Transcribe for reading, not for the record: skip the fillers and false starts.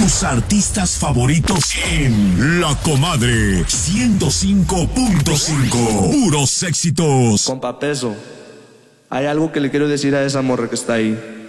Tus artistas favoritos en La Comadre 105.5. Puros éxitos. Compa Peso, hay algo que le quiero decir a esa morra que está ahí.